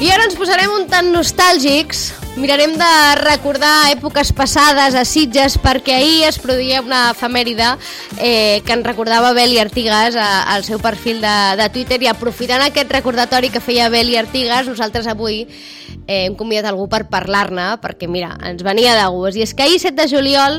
I ara ens posarem un tant nostàlgics. Mirarem de recordar èpoques passades a Sitges, perquè ahir es produïa una efemèride que ens recordava Beli Artigas al seu perfil de Twitter, i aprofitant aquest recordatori que feia Beli Artigas, nosaltres avui hem convidat algú per parlar-ne, perquè mira, ens venia de gust. I és que ahir, 7 de juliol,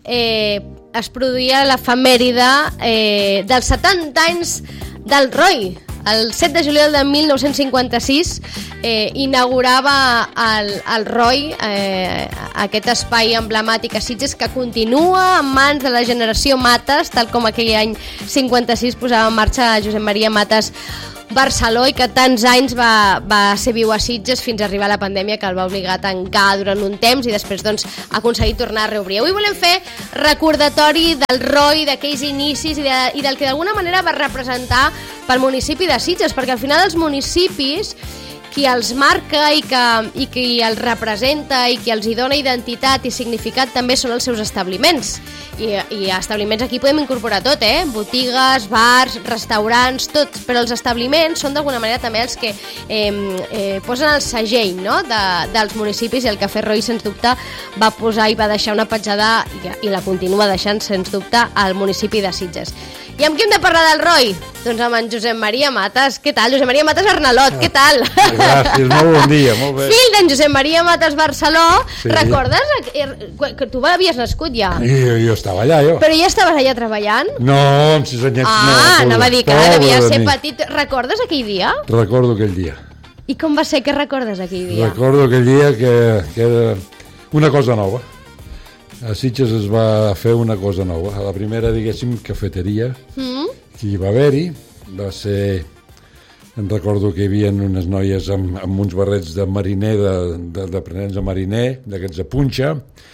es produïa l'efemèride dels 70 anys del ROI. El 7 de juliol de 1956 inaugurava el ROI, aquest espai emblemàtic a Sitges que continua en mans de la generació Mates, tal com aquell any 56 posava en marxa Josep Maria Mates Barceló, i que tants anys va ser viu a Sitges fins a arribar a la pandèmia, que el va obligar a tancar durant un temps i després doncs aconseguir tornar a reobrir. Avui volem fer recordatori del ROI, d'aquells inicis i del que d'alguna manera va representar pel municipi de Sitges, perquè al final els municipis, qui els marca i qui els representa i qui els hi dona identitat i significat també són els seus establiments. I establiments aquí podem incorporar tot, botigues, bars, restaurants, tots, però els establiments són d'alguna manera també els que posen el segell, no?, dels municipis, i el Cafè ROI sens dubte va posar i va deixar una petjada i la continua deixant sens dubte al municipi de Sitges. I amb qui hem de parlar del ROI? Doncs amb en Josep Maria Mates. Què tal? Josep Maria Mates Arnalot, què tal? Gràcies, molt bon dia, molt bé. Fill d'en Josep Maria Mates Barceló, sí. Recordes que tu havies nascut ja? Jo estava allà, jo. Però ja estaves allà treballant? No, amb 6 anyets no. Anava a dir que devia ser petit. Recordes aquell dia? Recordo aquell dia. I com va ser? Què recordes aquell dia? Recordo aquell dia que era una cosa nova. A Sitges es va fer una cosa nova. A la primera, diguéssim, cafeteria que hi va haver-hi va ser... Em recordo que hi havia unes noies amb uns barrets de mariner, d'aprenents de mariner, d'aquests de punxa,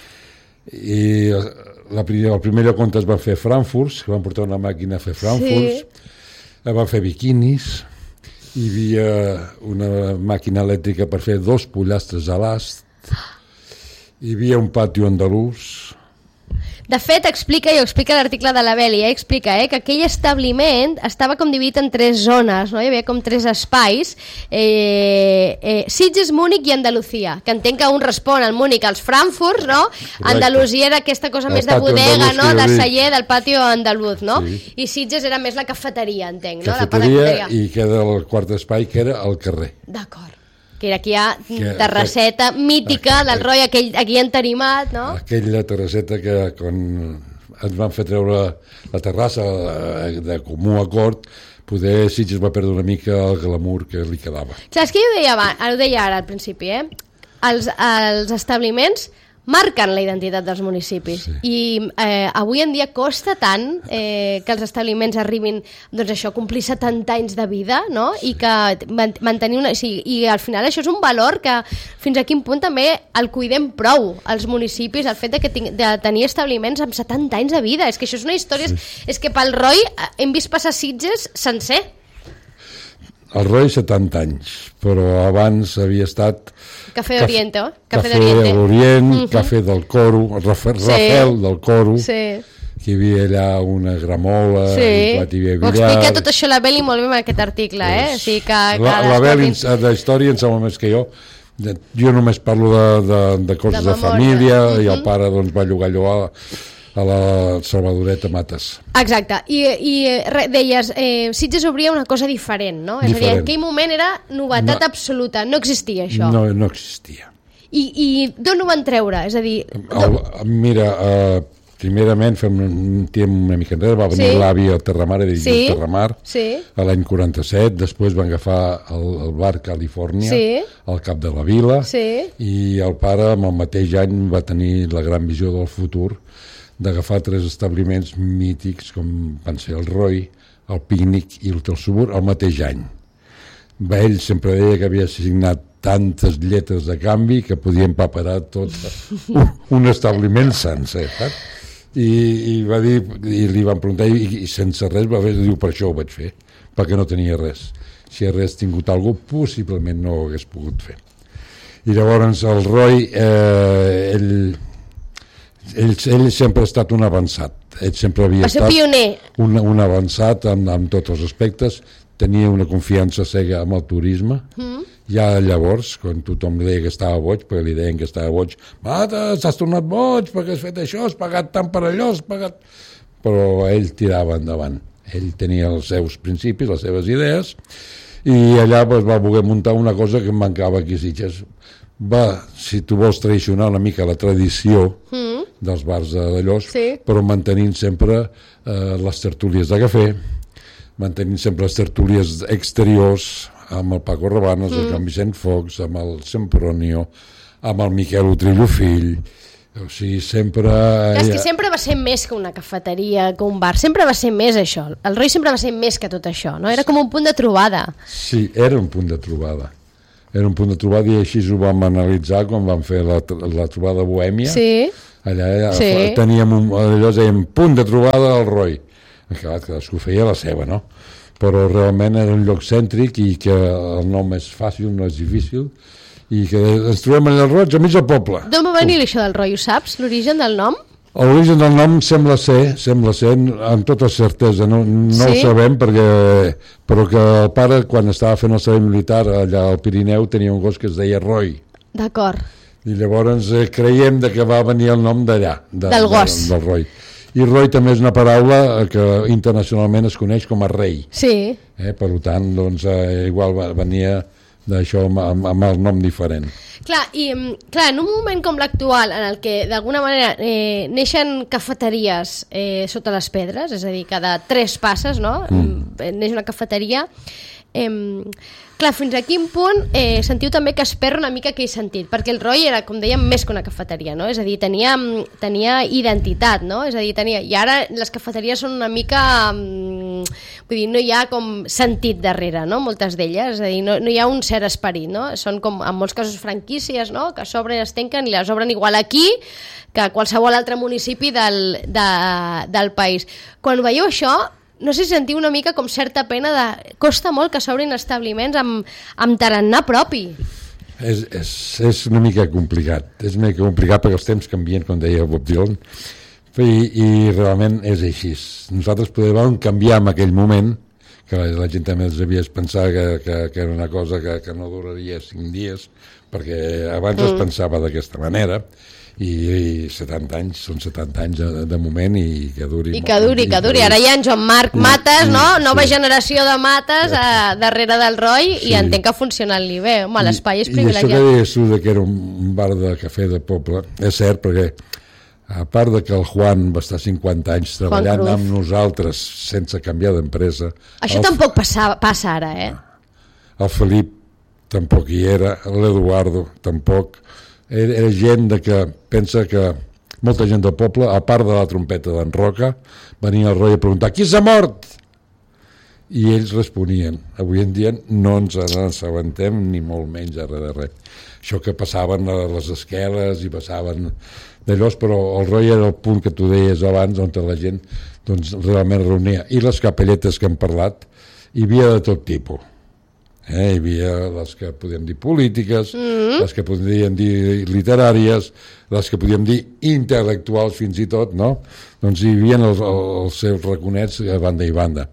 i el primer lloc on es van fer frankfurts, que van portar una màquina a fer frankfurts, sí. Van fer biquinis, hi havia una màquina elèctrica per fer 2 pollastres a l'ast, hi havia un patio andalús. De fet, explica l'article de la Beli, explica que aquell establiment estava com dividit en 3 zones, no? Hi havia com 3 espais, Sitges, Múnich i Andalucía, que entenc que un respon al Múnich als Frankfurts, no? Andalusia era aquesta cosa més de bodega, no? De celler, del patio andaluz, no? Sí. I Sitges era més la cafeteria, entenc, no? Cafeteria, i queda el quart espai, que era el carrer. D'acord. Que era aquí terrasseta mítica del ROI, aquí entarimat, no? Aquella terrasseta que quan ens van fer treure la terrassa de comú acord, poder Sitges va perdre una mica el glamour que li quedava. Saps que jo ho deia ara al principi, els establiments marquen la identitat dels municipis, sí. I avui en dia costa tant que els establiments arribin, doncs això, a complir 70 anys de vida, no? I que mantenir i al final això és un valor que fins a quin punt també el cuidem prou als municipis, el fet de tenir establiments amb 70 anys de vida. És que això és una història, sí. És que pel ROI hem vist passar Sitges sencer. El ROI 70 anys, però abans havia estat... Cafè d'Oriente, Cafè d'Orient, Cafè del Coro, Rafel del Coro, sí. Que hi havia allà una gramola, sí. Hi havia billar... Ho explica tot això la Beli molt bé en aquest article, O sigui que la Beli de història en sembla més que jo. Jo només parlo de coses de família, i el pare doncs, va llogar allò a la Salvadoreta Mates. Exacte, i deies Sitges obria una cosa diferent, no? És a dir, en aquell moment era novetat absoluta, no existia això. No existia. I d'on ho van treure? És a dir... Mira, primerament, fem un temps una mica enrere, va venir l'avi a Terramar, a dirigir Terramar, a l'any 47, després van agafar el bar Califòrnia, al cap de la vila, i el pare, amb el mateix any, va tenir la gran visió del futur, d'agafar 3 establiments mítics com van ser el ROI, el Pícnic i l'Hotel Subur el mateix any. Ell sempre deia que havia signat tantes lletres de canvi que podien paperar tot un establiment sencer, saps? I va dir, i li van preguntar, i sense res va dir, per això ho vaig fer, perquè no tenia res. Si hagués tingut alguna cosa, possiblement no ho hagués pogut fer. I llavors el ROI, ell sempre ha estat un avançat. Ell sempre havia estat un avançat en tots els aspectes. Tenia una confiança cega amb el turisme Ja llavors, quan tothom li deia que estava boig, perquè li deien que estava boig, t'has tornat boig perquè has fet això, has pagat tant per allò, has pagat... Però ell tirava endavant. Ell tenia els seus principis, les seves idees, i allà va voler muntar una cosa que em mancava aquí a Sitges. Si tu vols traicionar una mica la tradició dels bars de Dallós, però mantenint sempre les tertúlies de cafè, mantenint sempre les tertúlies exteriors, amb el Paco Rabannes, amb el Vicent Fox, amb el Sempronio, amb el Miquel Utrillo Fill. O sigui, sempre... És que sempre va ser més que una cafeteria, que un bar, sempre va ser més això. El Roy sempre va ser més que tot això, no? Era com un punt de trobada. Sí, era un punt de trobada. Era un punt de trobada i així ho vam analitzar quan vam fer la trobada Bohèmia. Sí. Allà teníem allò dèiem punt de trobada al Roy. Cadascú feia la seva, no? Però realment era un lloc cèntric i que el nom és fàcil, no és difícil, i que ens trobem allà al Roig, a mig del poble. D'on va venir això del Roy, ho saps? L'origen del nom? L'origen del nom sembla ser, amb tota certesa, no ho sabem, però que el pare, quan estava fent el servei militar allà al Pirineu, tenia un gos que es deia Roy. D'acord. I llavors creiem que va venir el nom d'allà, del gos. Del Roy. I Roy també és una paraula que internacionalment es coneix com a rei. Sí. Per tant, doncs, igual venia d'això amb el nom diferent. Clar, en un moment com l'actual, en el que d'alguna manera neixen cafeteries sota les pedres, és a dir, cada 3 passes, no? Neix una cafeteria. Clar, fins a quin punt sentiu també que es perd una mica aquell sentit, perquè el Roy era, com dèiem, més que una cafeteria, no? És a dir, tenia identitat, no? És a dir, i ara les cafeteries són una mica... vull dir, no hi ha com sentit darrere, no? Moltes d'elles, és a dir, no hi ha un cert esperit, no? Són com, en molts casos, franquícies, no? Que s'obren i es tanquen i les obren igual aquí que a qualsevol altre municipi del país. Quan veieu això, no sé si sentiu una mica com certa pena de... Costa molt que s'obrin establiments amb tarannà propi. És una mica complicat. És una mica complicat perquè els temps canvien, com deia Bob Dylan, i realment és així. Nosaltres podem canviar en aquell moment, que la gent també devia pensar que era una cosa que no duraria 5 dies, perquè abans es pensava d'aquesta manera, i 70 anys, són 70 anys de moment i que duri. I que duri. Ara hi ha en Joan Marc Mates, no? Nova generació de Mates darrere del Roy i entenc que ha funcionat bé. Home, l'espai és privilegiat. I això que deies tu que era un bar de cafè de poble, és cert, perquè a part de que el Juan va estar 50 anys treballant amb nosaltres sense canviar d'empresa... Això tampoc passa ara, El Felip tampoc hi era, l'Eduardo tampoc... Era gent que pensa que molta gent del poble, a part de la trompeta d'en Roca, venia al Roy a preguntar qui s'ha mort? I ells responien. Avui en dia no ens assabentem ni molt menys de res. Això que passaven a les esqueles i passaven d'allò, però el Roy era el punt que tu deies abans on la gent doncs, realment reunia. I les capelletes que hem parlat hi havia de tot tipus. Hi havia les que podíem dir polítiques, les que podíem dir literàries, les que podíem dir intel·lectuals fins i tot, no? Doncs hi havia els seus raconets a banda i banda.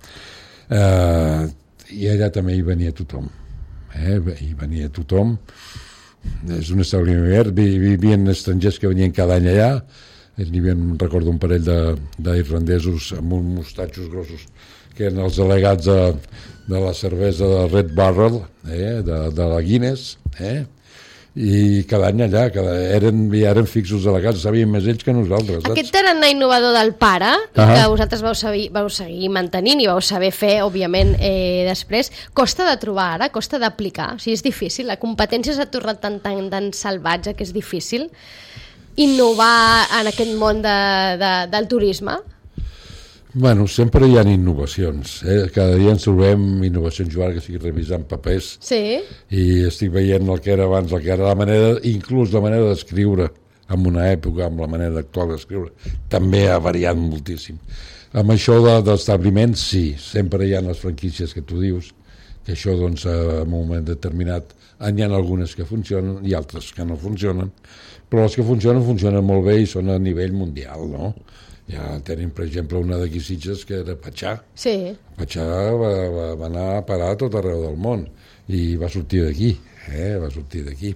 I allà també hi venia tothom. Hi venia tothom. És un establiment obert. Hi havia estrangers que venien cada any allà. Hi havia, recordo, un parell d'irlandesos amb uns mostatxos grossos que eren els delegats de la cervesa de Red Barrel, de la Guinness, i cada any allà eren fixos delegats, sabien més ells que nosaltres. Aquest tarannà innovador del pare, que vosaltres vau seguir mantenint i vau saber fer, òbviament, després, costa de trobar ara, costa d'aplicar, o sigui, és difícil, la competència s'ha tornat tan salvatge que és difícil innovar en aquest món del turisme. Bueno, sempre hi ha innovacions. Cada dia ens trobem innovacions. Jo ara que estic revisant papers i estic veient el que era abans, el que era la manera, inclús la manera d'escriure en una època, amb la manera actual d'escriure. També ha variat moltíssim. Amb això d'establiment, sí, sempre hi ha les franquícies que tu dius, que això, doncs, en un moment determinat, hi ha algunes que funcionen i altres que no funcionen, però les que funcionen molt bé i són a nivell mundial, no? Ja tenim, per exemple, una d'aquí Sitges que era Patxà. Sí. Patxà va anar a parar a tot arreu del món. i va sortir d'aquí, va sortir d'aquí.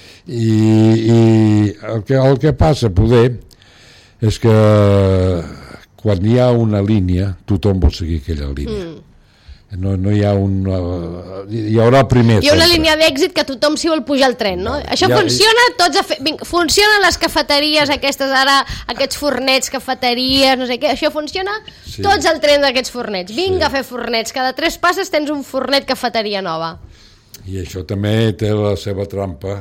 I el que passa, poder, és que quan hi ha una línia, tothom vol seguir aquella línia. No hi ha hi haurà el primer. Hi ha una línia d'èxit que tothom s'hi vol pujar al tren, no? Això funciona, funcionen les cafeteries aquestes ara, aquests fornets, cafeteries, no sé què, això funciona, tots al tren d'aquests fornets. Vinga a fer fornets, cada 3 passes tens un fornet cafeteria nova. I això també té la seva trampa,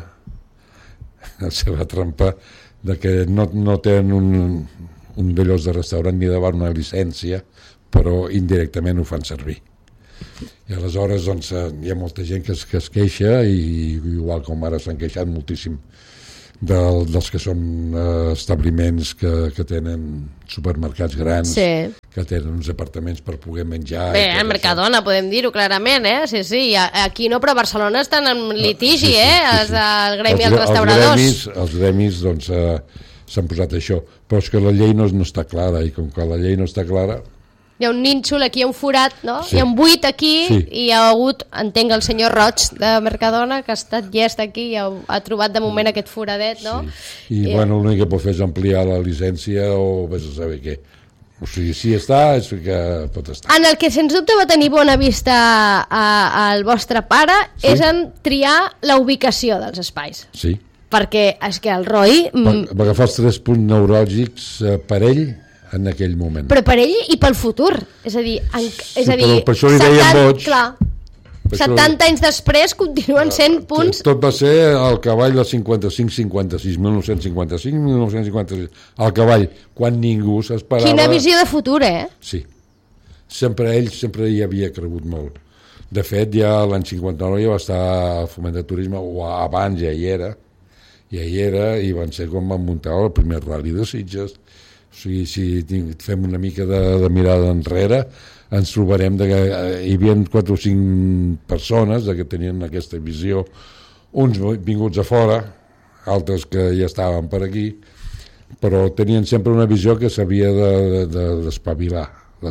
de que no tenen un d'allòs de restaurant ni davant una llicència, però indirectament ho fan servir. I aleshores doncs, hi ha molta gent que es queixa, i igual com ara s'han queixat moltíssim dels que són establiments que tenen supermercats grans, que tenen uns apartaments per poder menjar. Bé, a Mercadona podem dir-ho clarament, sí, aquí no, però a Barcelona estan en litigi, els del gremi dels restauradors. Els gremis doncs s'han posat això, però és que la llei no està clara, i com que la llei no està clara, hi ha un nínxol, aquí hi ha un forat, no? Hi ha un buit aquí, i hi ha hagut, entenc, el senyor Roig de Mercadona, que ha estat llest aquí i ha trobat de moment aquest foradet, no? I bueno, l'únic que pot fer és ampliar la llicència o vés a saber què. O sigui, si està, és que pot estar. En el que sens dubte va tenir bona vista al vostre pare és en triar la ubicació dels espais. Sí. Perquè és que el Roy... Va agafar els 3 punts neuràlgics per ell en aquell moment. Però per ell i pel futur. És a dir, per això li deien boig. Clar, 70 anys després continuen sent punts... Tot va ser al cavall del 55-56, 1955-1956. Al cavall, quan ningú s'esperava... Quina visió de futur, Sí. Ell sempre hi havia cregut molt. De fet, ja l'any 59 ja va estar al Foment de Turisme, o abans ja hi era, i van ser quan van muntar el primer rally de Sitges. O sigui, si fem una mica de mirada enrere, ens trobarem que hi havia 4 o 5 persones que tenien aquesta visió, uns vinguts a fora, altres que ja estaven per aquí, però tenien sempre una visió que s'havia d'espavilar.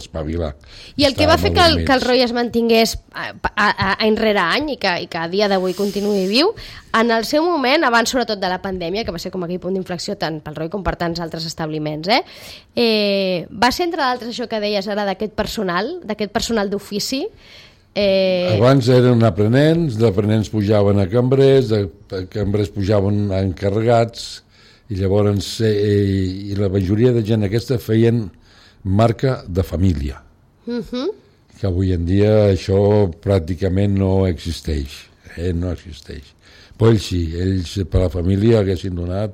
I el que va fer que el Roy es mantingués any rere any i que a dia d'avui continuï viu, en el seu moment, abans sobretot de la pandèmia, que va ser com aquell punt d'inflexió tant pel Roy com per tants altres establiments, va ser, entre d'altres, això que deies ara d'aquest personal d'ofici. Abans eren aprenents, d'aprenents pujaven a cambrers, de cambrers pujaven a encarregats, i llavors i la majoria de gent aquesta feien marca de família, que avui en dia això pràcticament no existeix, no existeix. Però ells per la família haguessin donat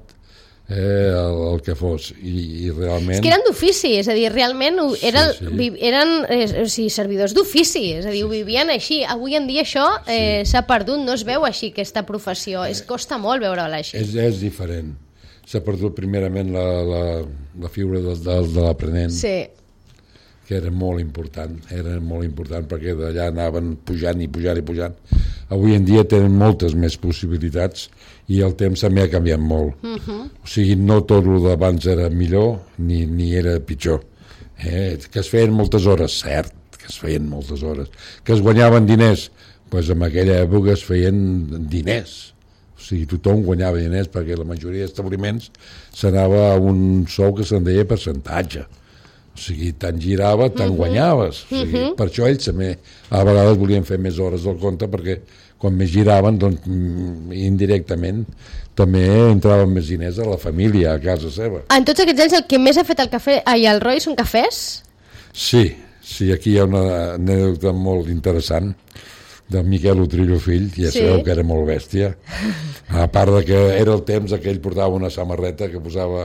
el que fos, i realment... És que eren d'ofici, és a dir, realment eren servidors d'ofici, és a dir, ho vivien així. Avui en dia això s'ha perdut, no es veu així aquesta professió, costa molt veure-la així. És diferent. S'ha perdut primerament la figura de l'aprenent, que era molt important perquè d'allà anaven pujant i pujant. Avui en dia tenen moltes més possibilitats i el temps també ha canviat molt. O sigui, no tot el d'abans era millor ni era pitjor. Que es feien moltes hores, cert, que es feien moltes hores. Que es guanyaven diners, doncs en aquella època es feien diners. O sigui, tothom guanyava diners perquè la majoria d'establiments s'anava a un sou que se'n deia percentatge. O sigui, tant girava, tant guanyaves. O sigui, per això ells també a vegades volien fer més hores del compte perquè quan més giraven, doncs indirectament també entraven més diners a la família, a casa seva. En tots aquests anys el que més ha fet el Roy són cafès? Sí, aquí hi ha una anècdota molt interessant del Miquel Utrillo fill, ja sabeu que era molt bèstia, a part de que era el temps que ell portava una samarreta que posava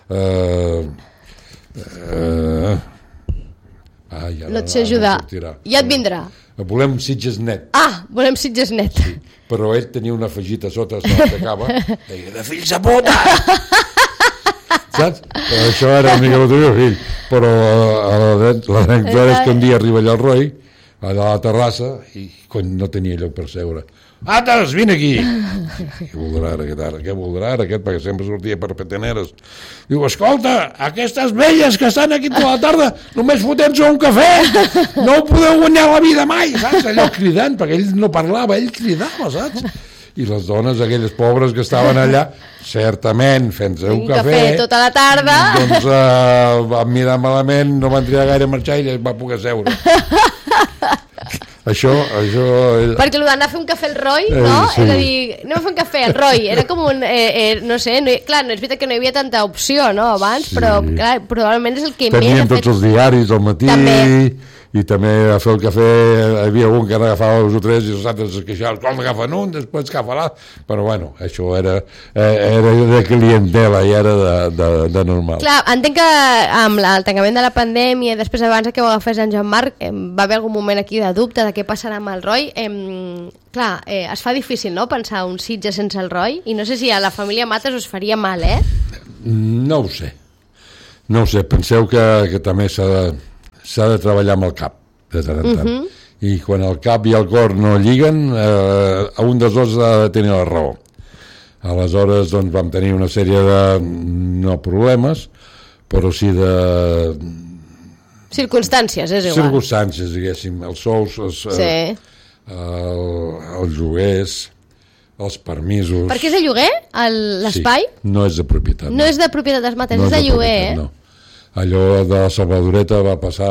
no et sé ajudar, ja et vindrà. Volem Sitges net. Volem Sitges net. Sí, però ell tenia una afegit a sota, s'atacava, deia, de fills de puta! Saps? Però això era el Miquel Utrillo fill, però l'anècdota és que un dia arriba allà el Roy, a la terrassa, i no tenia lloc per seure. Ates, vine aquí. Què voldrà ara aquest ara? Què voldrà ara aquest? Perquè sempre sortia per peteneres. Diu, escolta, aquestes velles que estan aquí tota la tarda només fotent-se un cafè, no ho podeu guanyar la vida mai, saps? Allò cridant, perquè ell no parlava, ell cridava, saps? I les dones, aquelles pobres que estaven allà, certament, fent-se un cafè tota la tarda, doncs van mirar malament, no van triar gaire a marxar i es va poder seure. Això... Perquè d'anar a fer un cafè al Roy, no? Sí. És a dir, anem a fer un cafè al Roy, era com un... no sé, clar, no és veritat que no hi havia tanta opció, no?, abans, sí. Però clar, probablement és el que Teníem tots els diaris al matí... També. I també a fer el cafè hi havia un que n'agafava 2 o 3 i els altres es queixaven, com agafen un, després agafa l'altre, però bueno, això era de clientela i era de normal. Clar, entenc que amb el tancament de la pandèmia i després abans que ho agafés en Joan Marc va haver algun moment aquí de dubte de què passarà amb el Roy. Clar, es fa difícil, no?, pensar un Sitges sense el Roy, i no sé si a la família Mates us faria mal, No ho sé, penseu que també s'ha de treballar amb el cap de tant en tant, i quan el cap i el cor no lliguen, a un dels dos ha de tenir la raó. Aleshores doncs vam tenir una sèrie de no problemes, però sí de circumstàncies, és igual. Circumstàncies, diguéssim, els sous, els lloguers, els permisos. Per què és de lloguer, l'espai? Sí, no és de propietat. No és de propietat dels Mates, és de lloguer, No. Allò de la Salvadoreta va passar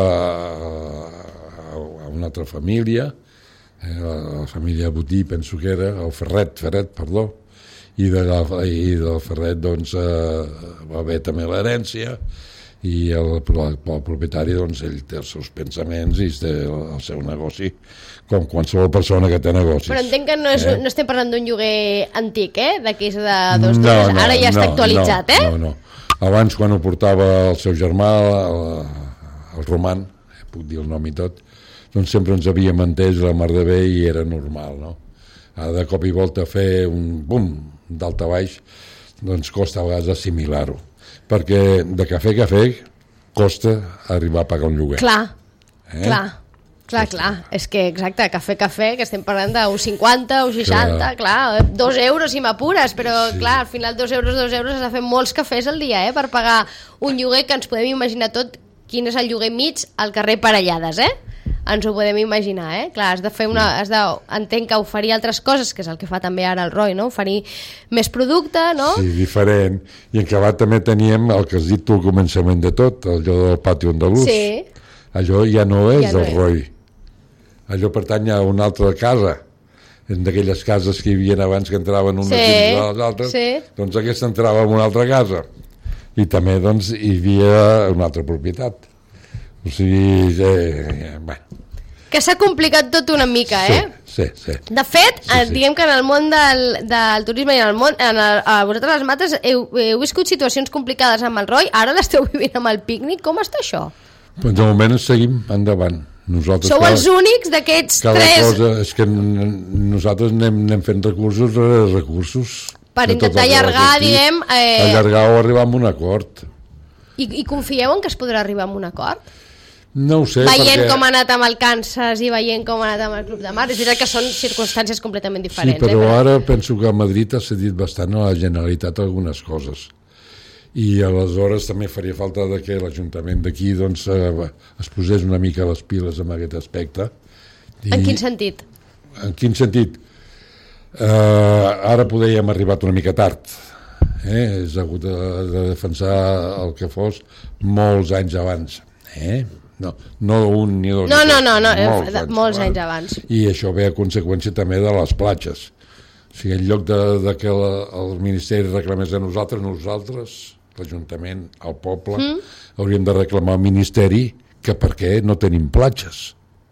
a una altra família, la família Botí, penso que era, el Ferret, perdó, i del Ferret doncs va haver també l'herència, i el propietari doncs ell té els seus pensaments i té el seu negoci, com qualsevol persona que té negocis. Però entenc que no estem parlant d'un lloguer antic, d'aquí de 2 dones, ara ja està actualitzat, No. Abans, quan ho portava el seu germà, el Roman, puc dir el nom i tot, doncs sempre ens havíem entès la mar de bé i era normal, no? Ara de cop i volta fer un bum d'alt a baix, doncs costa a vegades assimilar-ho, perquè de cafè a cafè costa arribar a pagar un lloguer. Clar, és que exacte, cafè, que estem parlant de 1,50, 1,60, clar, 2 euros si m'apures, però clar, al final 2 euros has de fer molts cafès al dia, per pagar un lloguer que ens podem imaginar tot, quin és el lloguer mig al carrer Parellades, ens ho podem imaginar, clar, has de fer entenc que oferir altres coses, que és el que fa també ara el Roy, no? Oferir més producte, no? Sí, diferent, i en acabat també teníem el que has dit tu al començament de tot, allò del pati andalús. Sí. Allò ja no és del Roy. Allò pertany a una altra casa, d'aquelles cases que hi havia abans que entraven unes dins de les altres, doncs aquesta entrava en una altra casa, i també doncs hi havia una altra propietat. O sigui, que s'ha complicat tot una mica, Sí. De fet, diguem que en el món del turisme i a vosaltres les Mates heu viscut situacions complicades amb el Roy, ara l'esteu vivint amb el pícnic, com està això? Doncs de moment seguim endavant. Sou els únics d'aquests 3? Cosa és que nosaltres anem fent recursos per intentar allargar, diguem... allargar o arribar a un acord. I confieu en que es podrà arribar a un acord? No ho sé, veient com ha anat amb el Kansas i veient com ha anat amb el Club de Mar, és veritat que són circumstàncies completament diferents. Sí, però ara penso que a Madrid ha cedit bastant a la Generalitat algunes coses. I aleshores també faria falta que l'Ajuntament d'aquí doncs, es posés una mica les piles en aquest aspecte. En quin sentit? En quin sentit? Ara podríem arribat una mica tard. És hagut de defensar el que fos molts anys abans. No un ni dos. No, molts anys abans. I això ve a conseqüència també de les platges. O sigui, en lloc de que el Ministeri reclamés a nosaltres, l'Ajuntament, el poble, hauríem de reclamar al Ministeri que per què no tenim platges.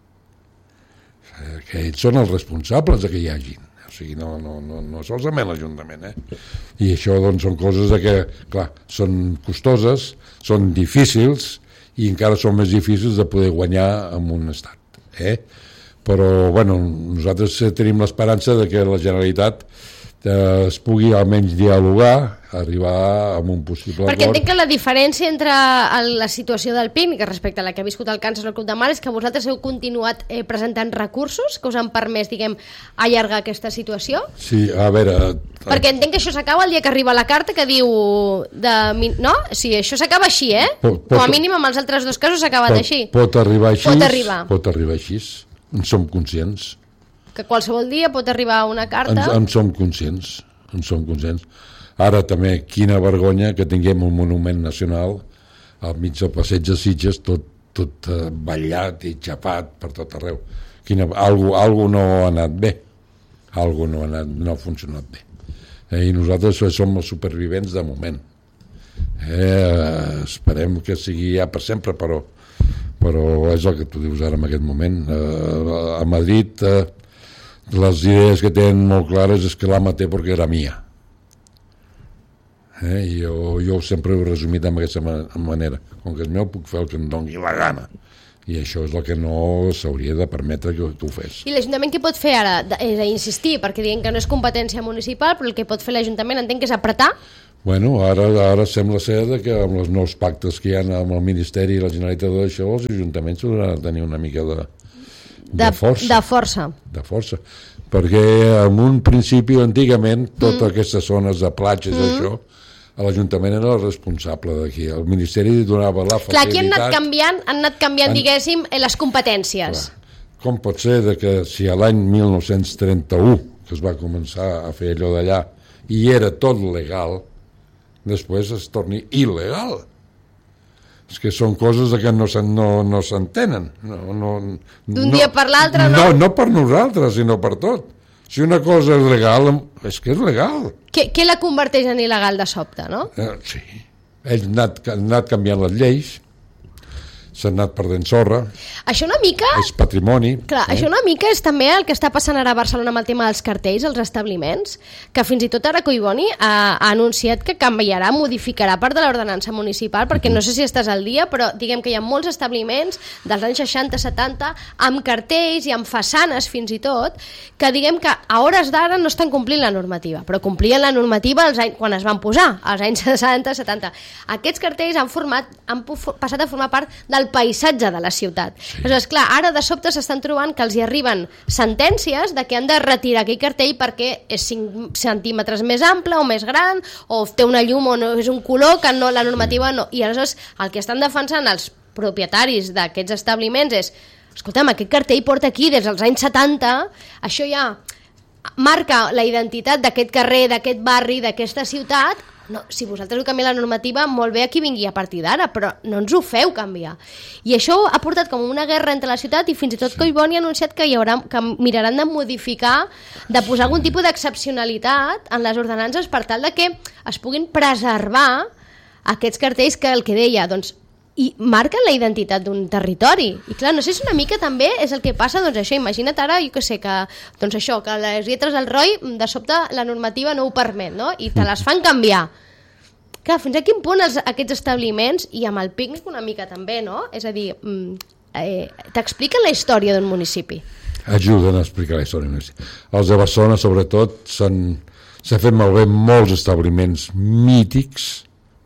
Que ells són els responsables de que hi hagin. O sigui, no solament l'Ajuntament. I això doncs, són coses que, clar, són costoses, són difícils i encara són més difícils de poder guanyar en un estat. Però, bueno, nosaltres tenim l'esperança de que la Generalitat es pugui almenys dialogar arribar a un possible acord. Perquè entenc que la diferència entre la situació del pícnic respecte a la que ha viscut el Kansas o el Club de Mar és que vosaltres heu continuat presentant recursos que us han permès, diguem, allargar aquesta situació? Sí, a veure... Perquè entenc que això s'acaba el dia que arriba la carta que diu... No? Sí, això s'acaba així, Com a mínim amb els altres dos casos s'ha acabat així. Pot arribar així. En som conscients. Que qualsevol dia pot arribar una carta... En som conscients. Ara també, quina vergonya que tinguem un monument nacional al mig del passeig de Sitges tot ballat i xapat per tot arreu. Algo no ha anat bé. No ha funcionat bé. I nosaltres som els supervivents de moment. Esperem que sigui ja per sempre, però és el que tu dius ara en aquest moment. A Madrid les idees que tenen molt clares és que l'ama té perquè era mia. Jo sempre ho he resumit d'aquesta manera. Com que és meu, puc fer el que em doni la gana. I això és el que no s'hauria de permetre que ho fes. I l'Ajuntament què pot fer ara? És a insistir, perquè diuen que no és competència municipal, però el que pot fer l'Ajuntament entenc que és apretar? Bueno, ara sembla ser que amb els nous pactes que hi ha amb el Ministeri i la Generalitat d'això, els ajuntaments hauran de tenir una mica de força. De força. Perquè en un principi, antigament, totes aquestes zones de platges, això, l'Ajuntament era el responsable d'aquí. El Ministeri donava la facilitat... Clar, aquí han anat canviant, diguéssim, les competències. Clar. Com pot ser que si a l'any 1931, que es va començar a fer allò d'allà, i era tot legal, després es torni il·legal? És que són coses que no s'entenen. D'un dia per l'altre, no? No per nosaltres, sinó per tot. Si una cosa és legal, és que és legal. Què la converteix en il·legal de sobte, no? Sí. Ells han anat canviant les lleis, s'han anat perdent sorra. Això una mica... És patrimoni. Clar, això una mica és també el que està passant ara a Barcelona amb el tema dels cartells, els establiments, que fins i tot ara Collboni ha anunciat que canviarà, modificarà part de l'ordenança municipal, perquè no sé si estàs al dia, però diguem que hi ha molts establiments dels anys 60-70 amb cartells i amb façanes fins i tot, que diguem que a hores d'ara no estan complint la normativa, però complien la normativa quan es van posar, als anys 60-70. Aquests cartells han passat a formar part del paisatge de la ciutat. Sí. Aleshores, clar, ara de sobte s'estan trobant que els hi arriben sentències de que han de retirar aquell cartell perquè és 5 centímetres més ample o més gran, o té una llum o no és un color que no, la normativa no. I aleshores el que estan defensant els propietaris d'aquests establiments és, escolta'm, aquest cartell porta aquí des dels anys 70, això ja marca la identitat d'aquest carrer, d'aquest barri, d'aquesta ciutat. No, si vosaltres heu canviat la normativa, molt bé, aquí vingui a partir d'ara, però no ens ho feu canviar. I això ha portat com una guerra entre la ciutat i fins i tot Collboni ha anunciat que miraran de modificar, de posar algun tipus d'excepcionalitat en les ordenances per tal de que es puguin preservar aquests cartells que el que deia, doncs, i marquen la identitat d'un territori. I clar, no sé si una mica també és el que passa, doncs això, imagina't ara, jo què sé, que, doncs això, que les lletres del ROI, de sobte la normativa no ho permet, no? I te les fan canviar. Clar, fins a quin punt aquests establiments, i amb el pícnic una mica també, no? És a dir, t'expliquen la història d'un municipi. Ajuden a explicar la història d'un municipi. Els de Barcelona, sobretot, s'ha fet malbé molts establiments mítics,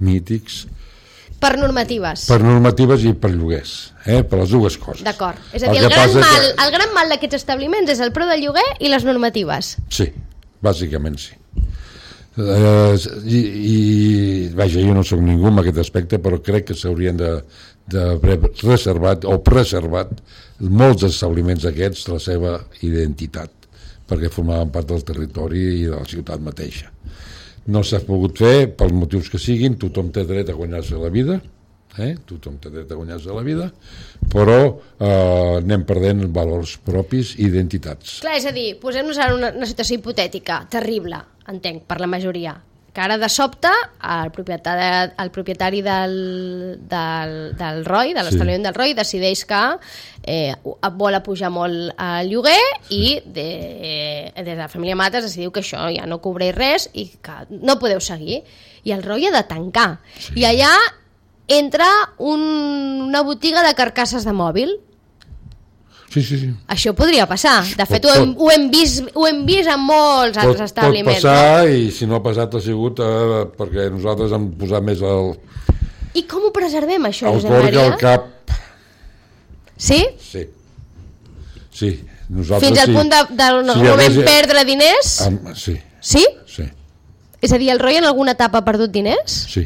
per normatives. Per normatives i per lloguers, per les dues coses. D'acord. És a dir, el gran mal d'aquests establiments és el preu del lloguer i les normatives. Sí, bàsicament sí. I vaja, jo no soc ningú en aquest aspecte, però crec que s'haurien d'haver reservat o preservat molts establiments aquests de la seva identitat, perquè formaven part del territori i de la ciutat mateixa. No s'ha pogut fer pels motius que siguin, tothom té dret a guanyar-se la vida, però anem perdent valors propis i identitats. Clar, és a dir, posem-nos en una situació hipotètica, terrible, entenc, per la majoria, que ara de sobte el propietari del ROI, de l'establiment del ROI, decideix que vol apujar molt el lloguer i des de la família Mates decidiu que això ja no cobreix res i que no podeu seguir. I el ROI ha de tancar. Sí. I allà entra una botiga de carcasses de mòbil. Sí. Això podria passar. De fet, ho hem vist en molts altres establiments. Pot passar, i si no ha passat ha sigut perquè nosaltres hem posat més el... I com ho preservem, això, Josep Maria? El cor al cap. Sí? Sí. Nosaltres, fins al punt de no perdre diners? Sí. Sí? Sí. És a dir, el Roy en alguna etapa ha perdut diners? Sí.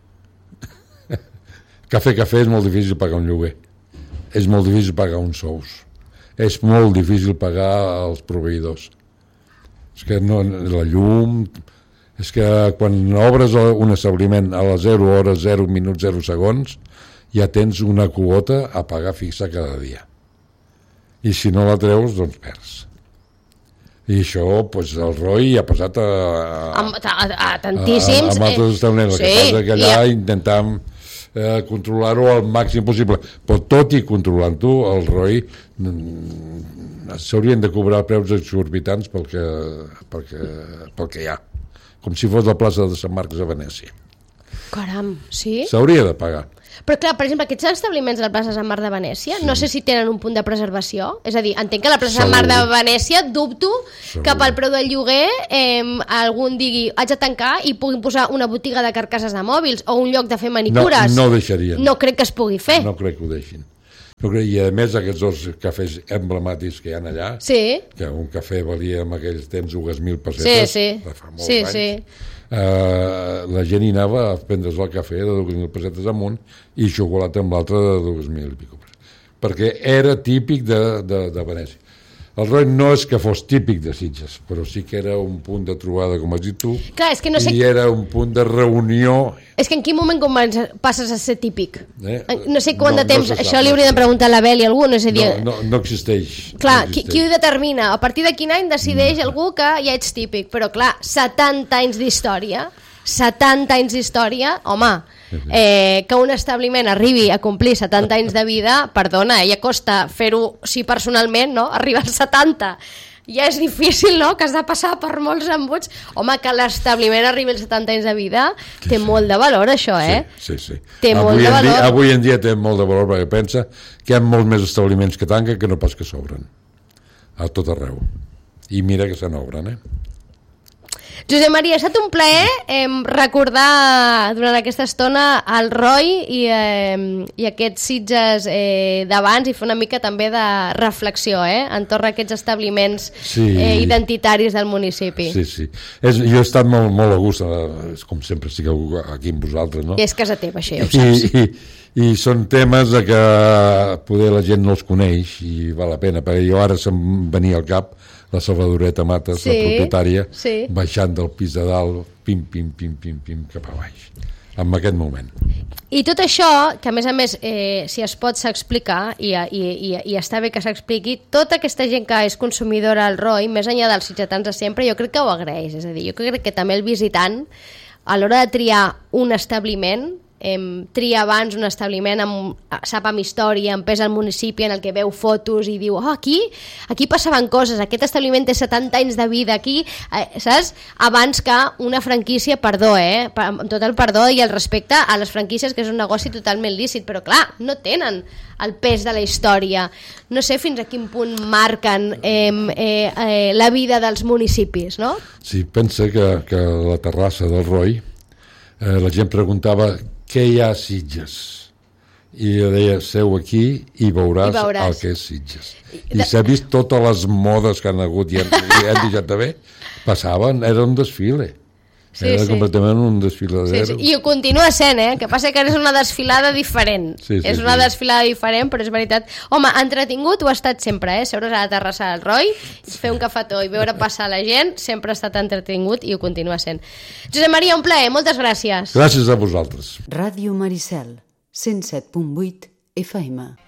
Cafè és molt difícil pagar un lloguer. És molt difícil pagar uns sous. És molt difícil pagar els proveïdors. És que no, la llum... És que quan obres un establiment a les 0 hores, 0 minuts, 0 segons, ja tens una quota a pagar fixa cada dia. I si no la treus, doncs perds. I això, doncs, el Roy ha passat a tantíssims... A altres establiments. El que passa que allà intentàvem controlar-ho al màxim possible. Però tot i controlant-ho, el Roy s'haurien de cobrar preus exorbitants pel que hi ha. Com si fos la plaça de Sant Marcos a Venècia. Caram, sí? S'hauria de pagar. Però clar, per exemple, aquests establiments de la plaça Sant Marc de Venècia, no sé si tenen un punt de preservació. És a dir, entenc que la plaça Sant Marc de Venècia dubto que pel preu del lloguer algun digui haig de tancar i puguin posar una botiga de carcasses de mòbils o un lloc de fer manicures. No deixarien. No crec que es pugui fer. No crec que ho deixin. I a més aquests dos cafès emblemàtics que hi ha allà, que un cafè valia en aquells temps 2.000 pessetes, de fa molts anys, la gent hi anava a prendre's el cafè de 2.000 pessetes amunt i xocolata amb l'altre de 2.000 i pico, perquè era típic de Venècia. El Roy no és que fos típic de Sitges, però sí que era un punt de trobada, com has dit tu, clar, és que no sé... i era un punt de reunió. És que en quin moment passes a ser típic? No sé quant de temps, això li hauria de preguntar a la Bel i a algú, no sé dir... No existeix. Clar, qui ho determina? A partir de quin any decideix algú que ja ets típic? Però clar, 70 anys d'història, home, que un establiment arribi a complir 70 anys de vida, perdona, ja costa fer-ho, sí, personalment, no? Arribar als 70 ja és difícil, no? Que has de passar per molts embuts. Home, que l'establiment arribi als 70 anys de vida té molt de valor, això, Sí. Té molt de valor. Avui en dia té molt de valor, perquè pensa que hi ha molts més establiments que tanquen que no pas que s'obren a tot arreu, i mira que se n'obren, Josep Maria, ha estat un plaer recordar durant aquesta estona el Roy i aquests Sitges d'abans i fer una mica també de reflexió entorn a aquests establiments identitaris del municipi. Sí. Jo he estat molt a gust, com sempre estic aquí amb vosaltres, no? I és casa teva, això ja ho saps. I són temes que poder la gent no els coneix i val la pena, perquè jo ara se'm venia al cap la Salvadoreta Mates, la propietària, baixant del pis de dalt, pim, cap a baix, en aquest moment. I tot això, que a més, si es pot s'explicar, i està bé que s'expliqui, tota aquesta gent que és consumidora al Roy, més enllà dels sitgetans de sempre, jo crec que ho agraeix. És a dir, jo crec que també el visitant, a l'hora de triar un establiment, tria abans un establiment sap amb història, amb pes al municipi, en el que veu fotos i diu aquí passaven coses, aquest establiment té 70 anys de vida aquí, saps? Abans que una franquícia, amb tot el perdó i el respecte a les franquícies, que és un negoci totalment lícit, però clar, no tenen el pes de la història. No sé fins a quin punt marquen la vida dels municipis, no? Sí, pensa que a la terrassa del Roy la gent preguntava què hi ha a Sitges, i jo deia, seu aquí i veuràs el que és Sitges. I s'ha vist totes les modes que han hagut i han deixat de bé, passaven, era un desfile. Era completament un desfiladero. I ho continua sent, que passa que és una desfilada diferent. És una desfilada diferent, però és veritat. Home, entretingut ho ha estat sempre, seure's a la terrassa del Roy, fer un cafetó i veure passar la gent, sempre ha estat entretingut i ho continua sent. Josep Maria, un plaer, moltes gràcies. Gràcies a vosaltres. Ràdio Maricel, 107.8 FM.